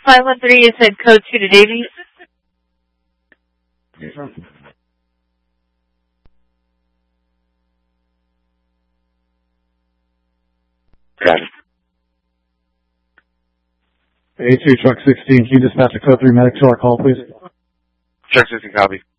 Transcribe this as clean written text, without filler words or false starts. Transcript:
513, you said code 2 to Davies? Got it. A2 Truck 16, can you dispatch a code 3 medic to our call, please? Truck 16, copy.